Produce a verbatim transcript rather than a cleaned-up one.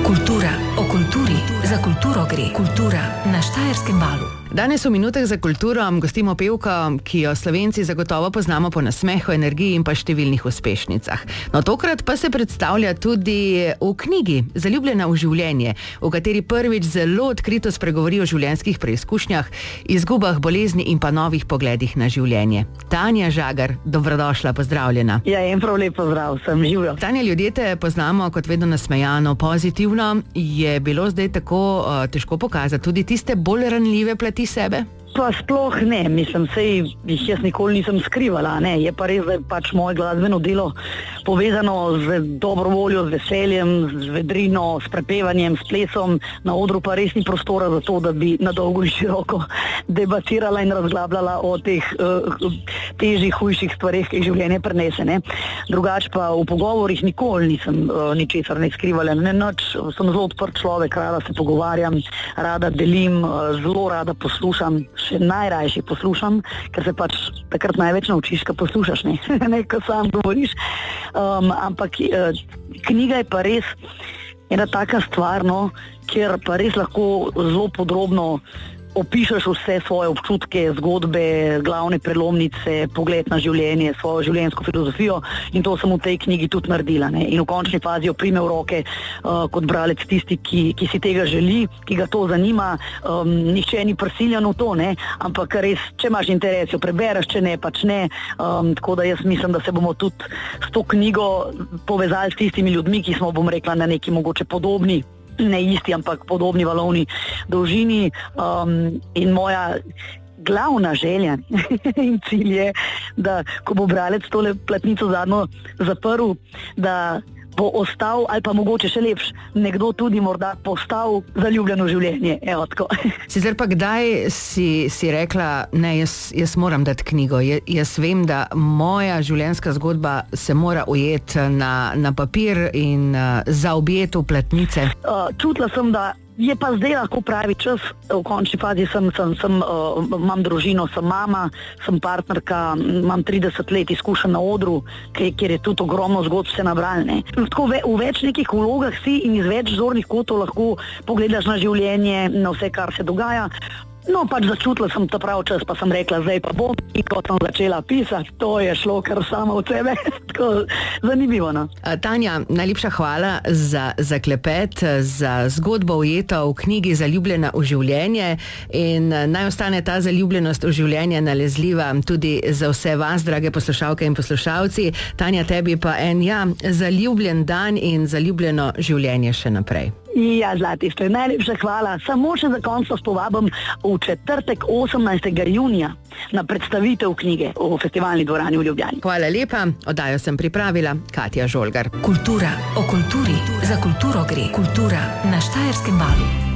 Kultura, o kulturi, za kulturo gre. Kultura na Štajerskem valu. Danes v minutah za kulturo gostimo pevko, ki jo Slovenci zagotovo poznamo po nasmehu, energiji in pa številnih uspešnicah. No, tokrat pa se predstavlja tudi v knjigi Zaljubljena v življenje, v kateri prvič zelo odkrito spregovori o življenjskih preizkušnjah, izgubah, bolezni in pa novih pogledih na življenje. Tanja Žagar, dobrodošla, pozdravljena. Ja, en prav lep pozdrav, sem živjo. Tanja, ljudje te poznamo kot vedno nasmejano, pozitivno. Je bilo zdaj tako uh, težko pokazati tudi tiste bolj ranljive plati sebe? Pa sploh ne, mislim, sej jih jaz nikoli nisem skrivala, ne, je pa res, da je pač moje glasbeno delo povezano z dobro voljo, z veseljem, z vedrino, s prepevanjem, s plesom, na odru pa res ni prostora za to, da bi na dolgo in široko debatirala in razglabljala o teh uh, težjih, hujših stvareh, ki jih življenje prenese, ne. Drugač pa v pogovorih nikoli nisem uh, ničesar ne skrivala, ne nič, sem zelo odprt človek, rada se pogovarjam, rada delim, uh, zelo rada poslušam, še najrajši poslušam, ker se pač takrat največ naučiš, ko poslušaš, ne, ne, ko sam govoriš. Um, ampak uh, knjiga je pa res ena taka stvar, no, kjer pa res lahko zelo podrobno opišeš vse svoje občutke, zgodbe, glavne prelomnice, pogled na življenje, svojo življenjsko filozofijo, in to sem v tej knjigi tudi naredila, ne. In v končni fazi jo prime v roke uh, kot bralec tisti, ki, ki si tega želi, ki ga to zanima, um, nihče ni prisiljen v to, ne, ampak res, če imaš interes, jo prebereš, če ne, pač ne. Um, tako da jaz mislim, da se bomo tudi s to knjigo povezali s tistimi ljudmi, ki smo, bom rekla, na neki mogoče podobni, ne isti, ampak podobni valovni dolžini, um, in moja glavna želja in cilj je, da ko bo bralec tole platnico zadnjo zaprl, da bo ostal, ali pa mogoče še lepš, nekdo tudi morda postal zaljubljen v življenje. Evo, tako. Sicer pa kdaj si, si rekla, ne, jaz, jaz moram dati knjigo, je, jaz vem, da moja življenjska zgodba se mora ujeti na, na papir in uh, zaobjeti v platnice? Uh, čutila sem, da je pa zdaj lahko pravi čas, v končni fazi sem, sem, sem uh, imam družino, sem mama, sem partnerka, imam trideset let izkušenj na odru, kjer je tudi ogromno zgodb se nabrali. Tako ve, v več nekih vlogah si in iz več zornih kotov lahko pogledaš na življenje, na vse, kar se dogaja. No, pač začutila sem ta prav čas, pa sem rekla, zdaj pa bom, in ko sem začela pisati, to je šlo kar samo od sebe. Tako zanimivo, no. Tanja, najlepša hvala za, za klepet, za zgodbo ujeto v knjigi Zaljubljena v življenje, in naj ostane ta zaljubljenost v življenje nalezljiva tudi za vse vas, drage poslušalke in poslušalci. Tanja, tebi pa en, ja, zaljubljen dan in zaljubljeno življenje še naprej. Ja, Zlatište, najlepša hvala. Samo še za konec vas povabim v četrtek osemnajstega junija na predstavitev knjige v Festivalni dvorani v Ljubljani. Hvala lepa, oddajo sem pripravila Katja Žolgar. Kultura, o kulturi, za kulturo gre. Kultura na Štajerskem valu.